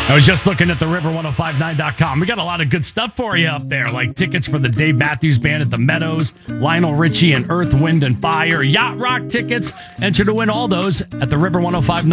I was just looking at the river1059.com. We got a lot of good stuff for you up there, like tickets for the Dave Matthews Band at the Meadows, Lionel Richie and Earth, Wind and Fire, Yacht Rock tickets. Enter to win all those at the river1059.